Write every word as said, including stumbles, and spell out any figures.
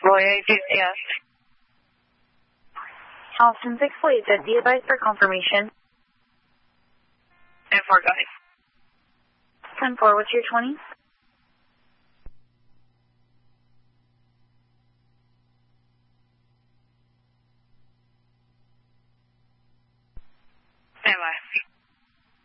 Voyage, yes. Austin six four eight, be advised for confirmation. ten four, guys. ten four, what's your twenty?